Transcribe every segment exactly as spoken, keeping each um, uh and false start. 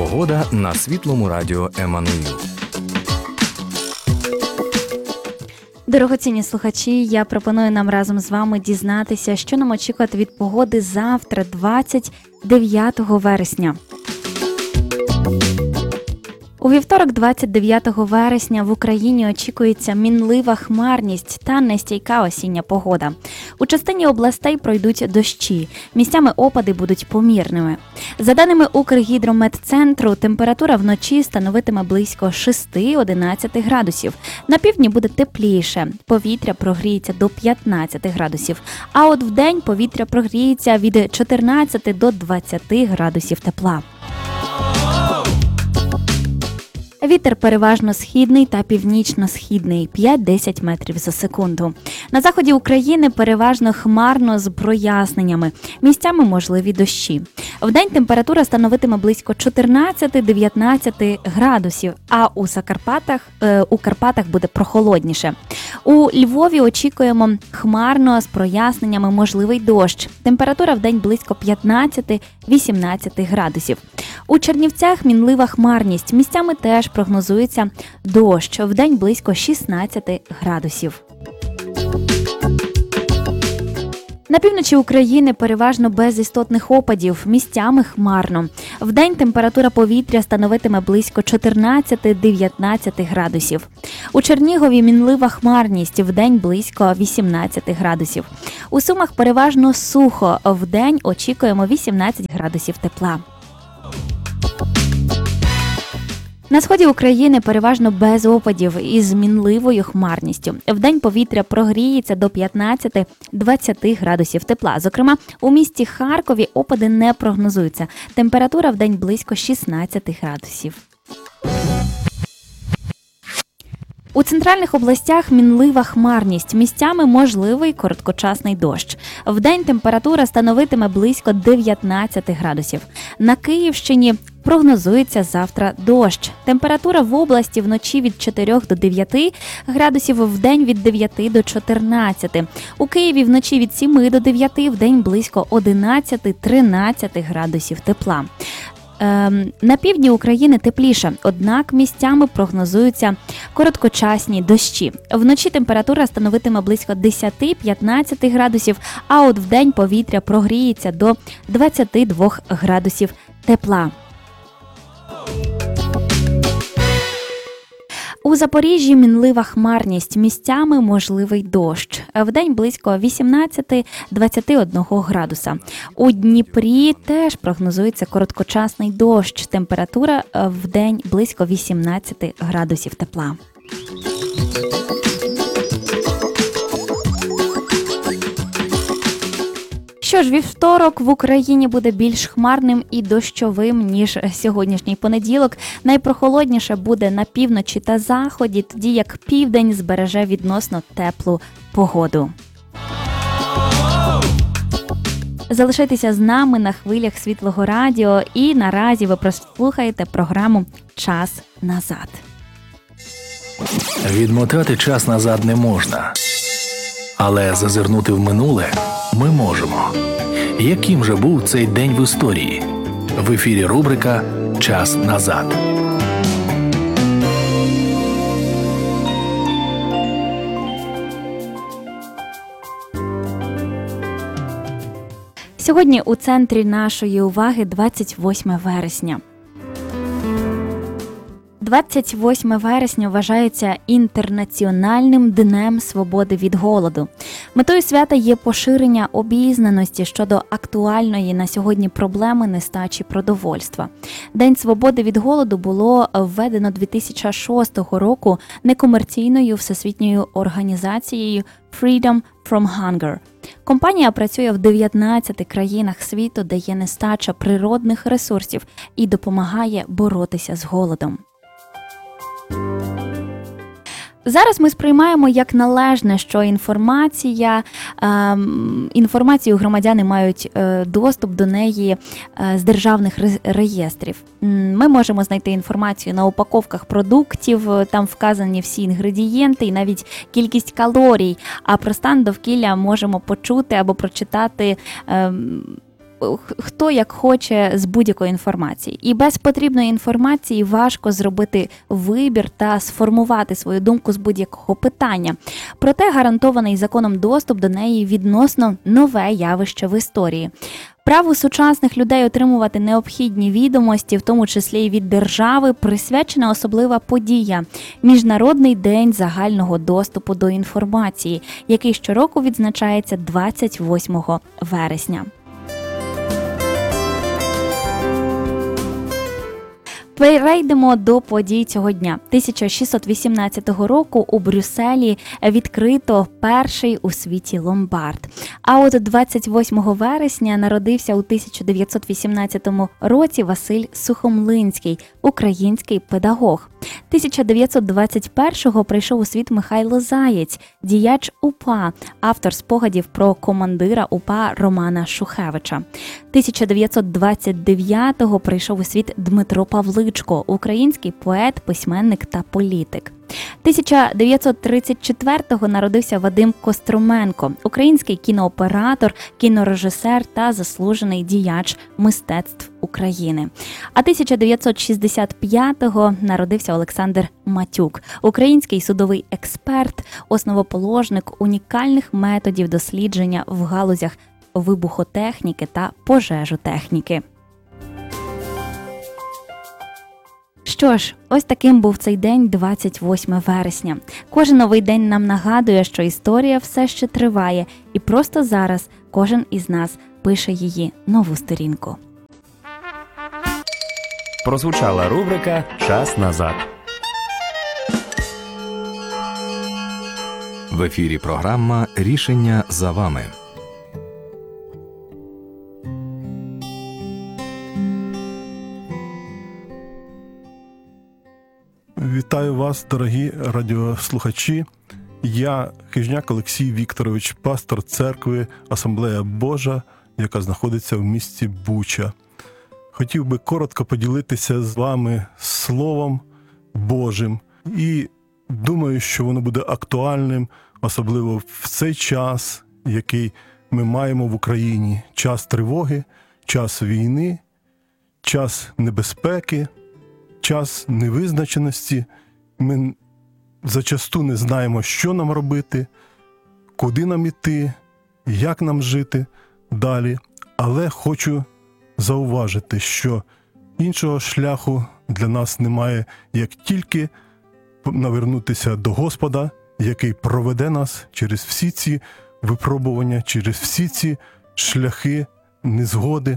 Погода на Світлому радіо Еммануїл. Дорогоцінні слухачі, я пропоную нам разом з вами дізнатися, що нам очікувати від погоди завтра, двадцять дев'ятого вересня. У вівторок, двадцять дев'ятого вересня, в Україні очікується мінлива хмарність та нестійка осіння погода. У частині областей пройдуть дощі, місцями опади будуть помірними. За даними Укргідрометцентру, температура вночі становитиме близько шість-одинадцять градусів. На півдні буде тепліше, повітря прогріється до п'ятнадцять градусів, а от вдень повітря прогріється від чотирнадцяти до двадцяти градусів тепла. Вітер переважно східний та північно-східний – п'ять-десять метрів за секунду. На заході України переважно хмарно з проясненнями. Місцями можливі дощі. Вдень температура становитиме близько чотирнадцять-дев'ятнадцять градусів, а у Закарпатах, е, у Карпатах буде прохолодніше. У Львові очікуємо хмарно з проясненнями, можливий дощ. Температура вдень близько п'ятнадцять-вісімнадцять градусів. У Чернівцях мінлива хмарність. Місцями теж прогнозується дощ. Вдень близько шістнадцять градусів. На півночі України переважно без істотних опадів, місцями хмарно. Вдень температура повітря становитиме близько чотирнадцять-дев'ятнадцять градусів. У Чернігові мінлива хмарність, вдень близько вісімнадцять градусів. У Сумах переважно сухо, вдень очікуємо вісімнадцять градусів тепла. На сході України переважно без опадів із мінливою хмарністю. Вдень повітря прогріється до п'ятнадцять-двадцять градусів тепла. Зокрема, у місті Харкові опади не прогнозуються. Температура вдень близько шістнадцять градусів. У центральних областях мінлива хмарність, місцями можливий короткочасний дощ. Вдень температура становитиме близько дев'ятнадцять градусів. На Київщині прогнозується завтра дощ. Температура в області вночі від чотирьох до дев'яти градусів, вдень від дев'яти до чотирнадцяти. У Києві вночі від семи до дев'яти, вдень близько одинадцять-тринадцять градусів тепла. На півдні України тепліше, однак місцями прогнозуються короткочасні дощі. Вночі температура становитиме близько десять-п'ятнадцять градусів, а от вдень повітря прогріється до двадцяти двох градусів тепла. У Запоріжжі мінлива хмарність, місцями можливий дощ. Вдень близько вісімнадцять-двадцять один градуса. У Дніпрі теж прогнозується короткочасний дощ. Температура вдень близько вісімнадцять градусів тепла. Що ж, вівторок в Україні буде більш хмарним і дощовим, ніж сьогоднішній понеділок. Найпрохолодніше буде на півночі та заході, тоді як південь збереже відносно теплу погоду. Залишайтеся з нами на хвилях Світлого радіо, і наразі ви прослухаєте програму «Час назад». Відмотати час назад не можна, але зазирнути в минуле ми можемо. Яким же був цей день в історії? В ефірі рубрика «Час назад». Сьогодні у центрі нашої уваги двадцять восьме вересня. двадцять восьме вересня вважається інтернаціональним днем свободи від голоду. Метою свята є поширення обізнаності щодо актуальної на сьогодні проблеми нестачі продовольства. День свободи від голоду було введено дві тисячі шостого року некомерційною всесвітньою організацією Freedom from Hunger. Компанія працює в дев'ятнадцяти країнах світу, де є нестача природних ресурсів, і допомагає боротися з голодом. Зараз ми сприймаємо як належне, що інформація, е, інформацію громадяни мають е, доступ до неї е, з державних реєстрів. Ми можемо знайти інформацію на упаковках продуктів, там вказані всі інгредієнти і навіть кількість калорій, а про стан довкілля можемо почути або прочитати е, хто як хоче з будь-якої інформації. І без потрібної інформації важко зробити вибір та сформувати свою думку з будь-якого питання. Проте гарантований законом доступ до неї відносно нове явище в історії. Праву сучасних людей отримувати необхідні відомості, в тому числі й від держави, присвячена особлива подія – Міжнародний день загального доступу до інформації, який щороку відзначається двадцять восьмого вересня. Перейдемо до подій цього дня. тисяча шістсот вісімнадцятого року у Брюсселі відкрито перший у світі ломбард. А от двадцять восьмого вересня народився у тисяча дев'ятсот вісімнадцятому році Василь Сухомлинський, український педагог. тисяча дев'ятсот двадцять першого прийшов у світ Михайло Заєць, діяч УПА, автор спогадів про командира УПА Романа Шухевича. тисяча дев'ятсот двадцять дев'ятого прийшов у світ Дмитро Павличко, український поет, письменник та політик. тисяча дев'ятсот тридцять четвертого народився Вадим Костроменко, український кінооператор, кінорежисер та заслужений діяч мистецтв України. А тисяча дев'ятсот шістдесят п'ятого народився Олександр Матюк, український судовий експерт, основоположник унікальних методів дослідження в галузях вибухотехніки та пожежотехніки. Що ж, ось таким був цей день, двадцять восьмого вересня. Кожен новий день нам нагадує, що історія все ще триває, і просто зараз кожен із нас пише її нову сторінку. Прозвучала рубрика «Час назад». В ефірі програма «Рішення за вами». Вітаю вас, дорогі радіослухачі. Я Хижняк Олексій Вікторович, пастор церкви Асамблея Божа, яка знаходиться в місті Буча. Хотів би коротко поділитися з вами Словом Божим. І думаю, що воно буде актуальним, особливо в цей час, який ми маємо в Україні. Час тривоги, час війни, час небезпеки, час невизначеності. Ми зачасту не знаємо, що нам робити, куди нам іти, як нам жити далі. Але хочу зауважити, що іншого шляху для нас немає, як тільки навернутися до Господа, який проведе нас через всі ці випробування, через всі ці шляхи незгоди.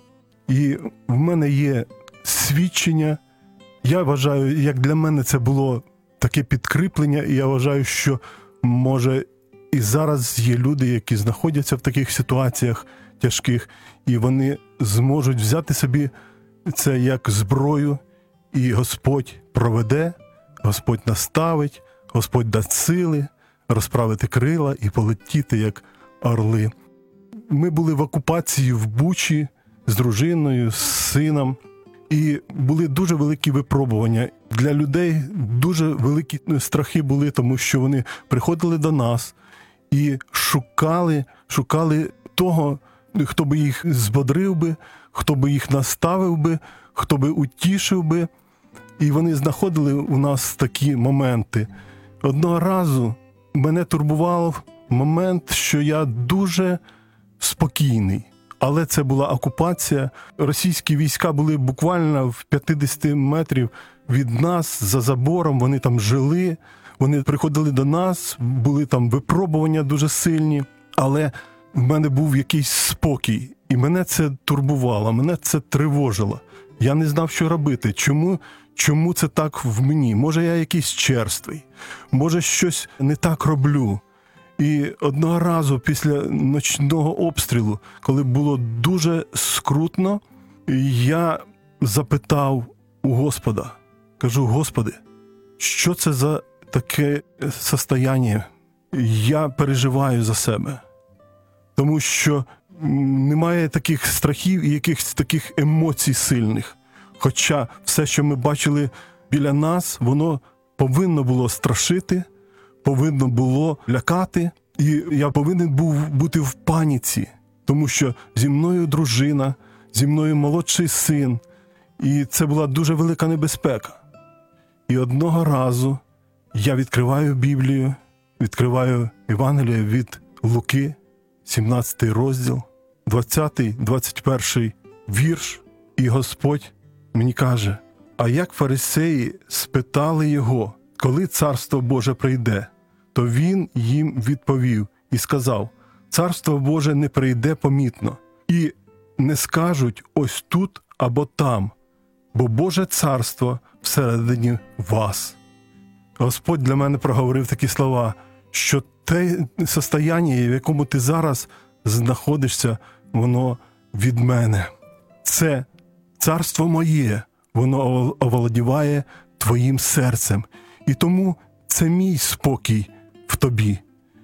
І в мене є свідчення. Я вважаю, як для мене це було таке підкріплення, і я вважаю, що, може, і зараз є люди, які знаходяться в таких ситуаціях тяжких, і вони зможуть взяти собі це як зброю, і Господь проведе, Господь наставить, Господь дасть сили розправити крила і полетіти, як орли. Ми були в окупації в Бучі з дружиною, з сином, і були дуже великі випробування. Для людей дуже великі страхи були, тому що вони приходили до нас і шукали, шукали того, хто би їх збодрив би, хто би їх наставив би, хто би утішив би. І вони знаходили у нас такі моменти. Одного разу мене турбував момент, що я дуже спокійний. Але це була окупація. Російські війська були буквально в п'ятдесят метрів від нас, за забором, вони там жили, вони приходили до нас, були там випробування дуже сильні. Але в мене був якийсь спокій, і мене це турбувало, мене це тривожило. Я не знав, що робити. Чому, чому це так в мені? Може, я якийсь черствий? Може, щось не так роблю? І одного разу після ночного обстрілу, коли було дуже скрутно, я запитав у Господа, кажу: Господи, що це за таке состояння? Я переживаю за себе. Тому що немає таких страхів і якихось таких емоцій сильних. Хоча все, що ми бачили біля нас, воно повинно було страшити, повинно було лякати, і я повинен був бути в паніці. тому що зі мною дружина, зі мною молодший син, і це була дуже велика небезпека. І одного разу я відкриваю Біблію, відкриваю Євангеліє від Луки, сімнадцятий розділ, двадцятий двадцять перший вірш, і Господь мені каже: а як фарисеї спитали його, коли Царство Боже прийде, то він їм відповів і сказав: Царство Боже не прийде помітно, і не скажуть ось тут або там, бо Боже Царство всередині вас. Господь для мене проговорив такі слова, що те состояння, в якому ти зараз знаходишся, воно від мене. Це царство моє, воно оволодіває твоїм серцем. І тому це мій спокій в тобі.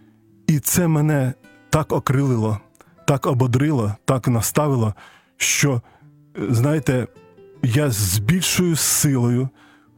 І це мене так окрилило, так ободрило, так наставило, що, знаєте, я з більшою силою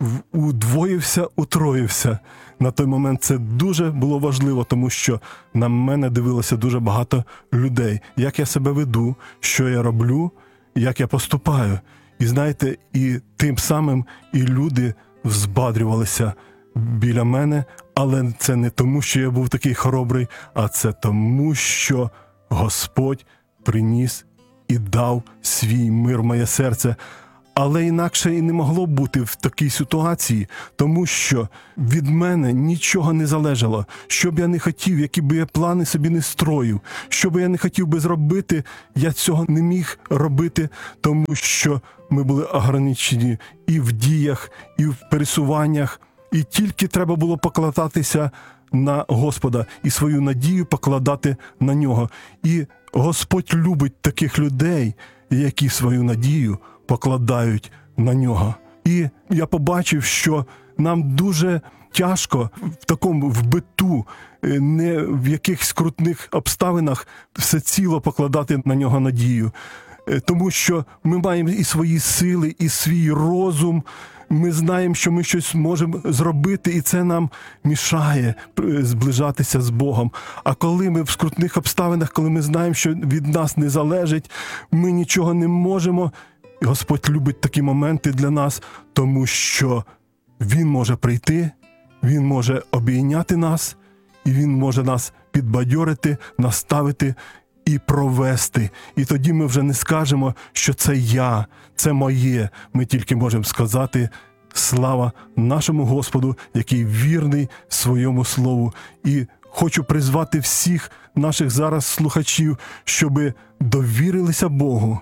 удвоївся, утроївся. На той момент це дуже було важливо, тому що на мене дивилося дуже багато людей. Як я себе веду, що я роблю, як я поступаю. І знаєте, і тим самим і люди взбадрювалися біля мене, але це не тому, що я був такий хоробрий, а це тому, що Господь приніс і дав свій мир в моє серце. Але інакше і не могло бути в такій ситуації, тому що від мене нічого не залежало. Що б я не хотів, які б я плани собі не строїв, що б я не хотів би зробити, я цього не міг робити, тому що ми були ограничені і в діях, і в пересуваннях, і тільки треба було покладатися на Господа і свою надію покладати на Нього. І Господь любить таких людей, які свою надію покладають на Нього. І я побачив, що нам дуже тяжко в такому в биту, не в якихось крутних обставинах всеціло покладати на Нього надію. Тому що ми маємо і свої сили, і свій розум, ми знаємо, що ми щось можемо зробити, і це нам мішає зближатися з Богом. А коли ми в скрутних обставинах, коли ми знаємо, що від нас не залежить, ми нічого не можемо. Господь любить такі моменти для нас, тому що Він може прийти, Він може обійняти нас, і Він може нас підбадьорити, наставити і провести. І тоді ми вже не скажемо, що це я, це моє. Ми тільки можемо сказати: слава нашому Господу, який вірний своєму слову. І хочу призвати всіх наших зараз слухачів, щоби довірилися Богу.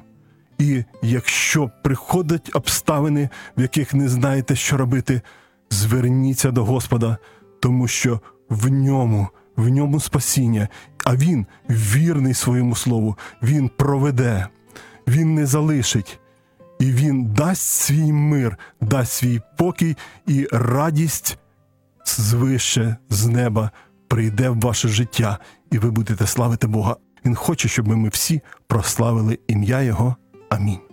І якщо приходять обставини, в яких не знаєте, що робити, зверніться до Господа, тому що в ньому, в ньому спасіння, а Він вірний своєму слову, Він проведе, Він не залишить, і Він дасть свій мир, дасть свій покій, і радість звище з неба прийде в ваше життя, і ви будете славити Бога. Він хоче, щоб ми всі прославили ім'я Його. Амінь.